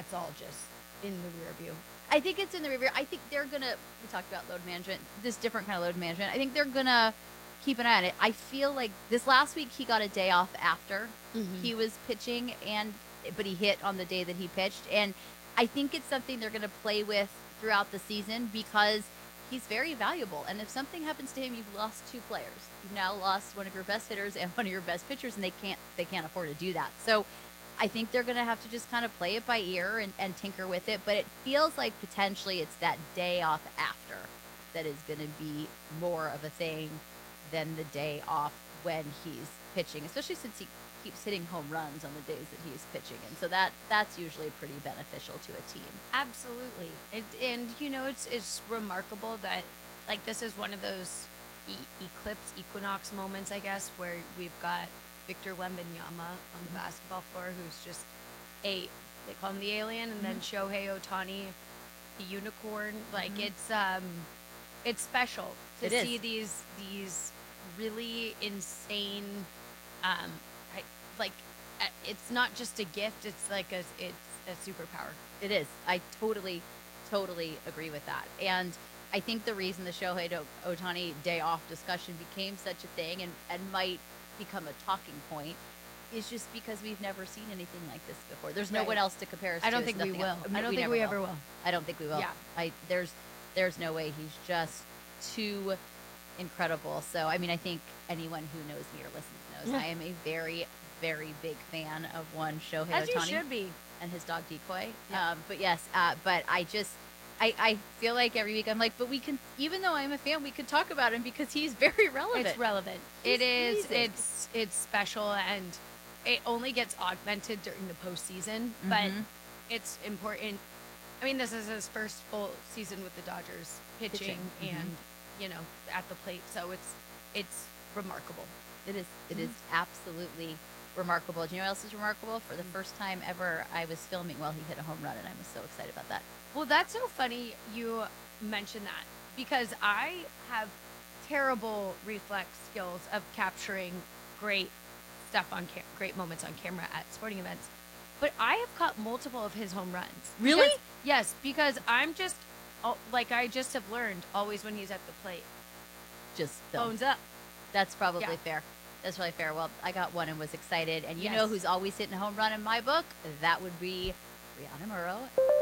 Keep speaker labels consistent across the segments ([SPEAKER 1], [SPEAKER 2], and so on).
[SPEAKER 1] that's all just in the rear view?
[SPEAKER 2] I think it's in the review. I think they're gonna. We talked about load management, this different kind of load management. I think they're gonna keep an eye on it. I feel like this last week he got a day off after he was pitching, but he hit on the day that he pitched, and I think it's something they're gonna play with throughout the season because he's very valuable. And if something happens to him, you've lost two players. You've now lost one of your best hitters and one of your best pitchers, and they can't afford to do that. So I think they're going to have to just kind of play it by ear and tinker with it. But it feels like potentially it's that day off after that is going to be more of a thing than the day off when he's pitching, especially since he keeps hitting home runs on the days that he's pitching. And so that's usually pretty beneficial to a team.
[SPEAKER 1] Absolutely. And it's remarkable that, like, this is one of those eclipse, equinox moments, I guess, where we've got Victor Wembanyama on the basketball floor, who's just they call him the alien, and then Shohei Ohtani, the unicorn. Like, it's special to see these really insane, it's not just a gift, it's like it's a superpower.
[SPEAKER 2] It is. I totally agree with that. And I think the reason the Shohei Ohtani day off discussion became such a thing and might become a talking point is just because we've never seen anything like this before. There's no one else to compare us to.
[SPEAKER 1] I don't think we will. I don't think we ever will.
[SPEAKER 2] I don't think we will.
[SPEAKER 1] Yeah.
[SPEAKER 2] There's no way. He's just too incredible. So, I mean, I think anyone who knows me or listens knows I am a very, very big fan of one Shohei Ohtani.
[SPEAKER 1] As you should be.
[SPEAKER 2] And his dog Decoy.
[SPEAKER 1] Yeah.
[SPEAKER 2] But yes, but I feel like every week I'm like, but we can, even though I'm a fan, we could talk about him because he's very relevant.
[SPEAKER 1] It's relevant.
[SPEAKER 2] It is.
[SPEAKER 1] Amazing. It's special, and it only gets augmented during the postseason, but it's important. I mean, this is his first full season with the Dodgers pitching and, at the plate. So it's remarkable.
[SPEAKER 2] It is. It is absolutely remarkable. Do you know what else is remarkable? For the first time ever, I was filming while he hit a home run, and I was so excited about that.
[SPEAKER 1] Well, that's so funny you mentioned that, because I have terrible reflex skills of capturing great stuff great moments on camera at sporting events. But I have caught multiple of his home runs.
[SPEAKER 2] Really?
[SPEAKER 1] Yes, because I just have learned always when he's at the plate.
[SPEAKER 2] Just
[SPEAKER 1] phones up.
[SPEAKER 2] That's probably fair. That's really fair. Well, I got one and was excited. And you know who's always hitting a home run in my book? That would be Brianna Murrow.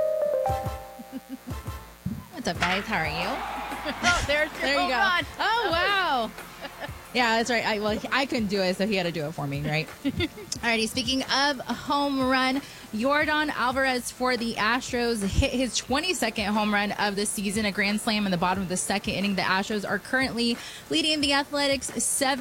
[SPEAKER 3] What's up, guys? How are you?
[SPEAKER 2] Oh, there you go. Run.
[SPEAKER 3] Oh, wow. Yeah, that's right. I couldn't do it, so he had to do it for me, right? Alrighty, speaking of home run, Yordan Alvarez for the Astros hit his 22nd home run of the season, a grand slam in the bottom of the second inning. The Astros are currently leading the Athletics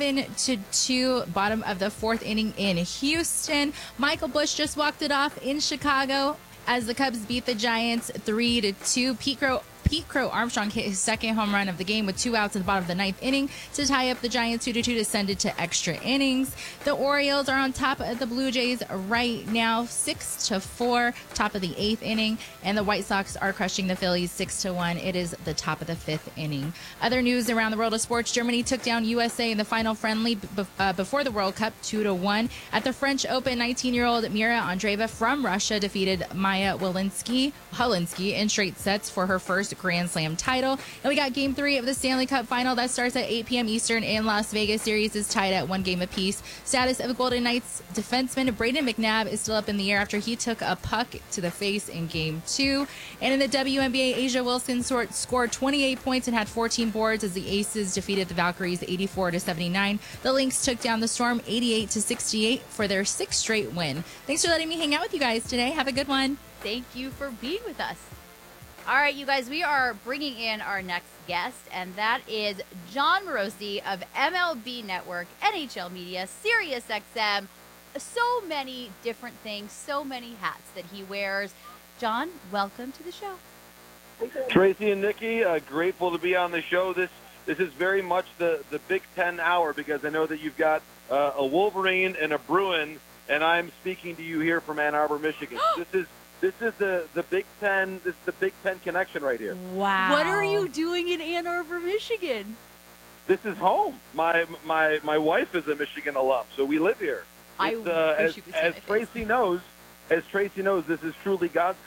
[SPEAKER 3] 7-2, bottom of the fourth inning in Houston. Michael Busch just walked it off in Chicago as the Cubs beat the Giants 3-2. Pete Crow Armstrong hit his second home run of the game with 2 outs in the bottom of the ninth inning to tie up the Giants 2-2 to send it to extra innings. The Orioles are on top of the Blue Jays right now, 6-4, top of the eighth inning, and the White Sox are crushing the Phillies 6-1. It is the top of the fifth inning. Other news around the world of sports: Germany took down USA in the final friendly before the World Cup 2-1. At the French Open, 19-year-old Mira Andreeva from Russia defeated Maya Wolinski in straight sets for her first Grand Slam title. And we got Game 3 of the Stanley Cup Final that starts at 8 p.m. Eastern in Las Vegas. Series is tied at 1 game apiece. Status of the Golden Knights defenseman Brayden McNabb is still up in the air after he took a puck to the face in Game 2. And in the WNBA, Asia Wilson scored 28 points and had 14 boards as the Aces defeated the Valkyries 84-79. The Lynx took down the Storm 88-68 for their 6th straight win. Thanks for letting me hang out with you guys today. Have a good one.
[SPEAKER 2] Thank you for being with us. All right, you guys, we are bringing in our next guest, and that is Jon Morosi of MLB Network, NHL Media, SiriusXM. So many different things, so many hats that he wears. Jon, welcome to the show.
[SPEAKER 4] Tracy and Nikki, grateful to be on the show. This is very much the Big Ten hour, because I know that you've got a Wolverine and a Bruin, and I'm speaking to you here from Ann Arbor, Michigan. This is the Big Ten. This is the Big Ten connection right here.
[SPEAKER 1] Wow!
[SPEAKER 2] What are you doing in Ann Arbor, Michigan?
[SPEAKER 4] This is home. My wife is a Michigan alum, so we live here. As Tracy knows, this is truly God's